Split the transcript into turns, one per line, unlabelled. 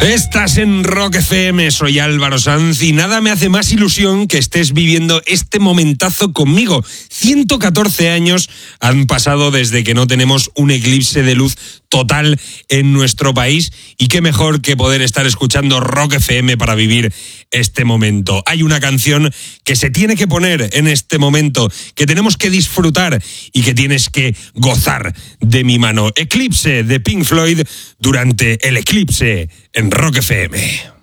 Estás en Rock FM, soy Álvaro Sanz y nada me hace más ilusión que estés viviendo este momentazo conmigo. 114 años han pasado desde que no tenemos un eclipse de luz total en nuestro país y qué mejor que poder estar escuchando Rock FM para vivir este momento. Hay una canción que se tiene que poner en este momento, que tenemos que disfrutar y que tienes que gozar de mi mano. Eclipse de Pink Floyd durante el eclipse en Rock FM.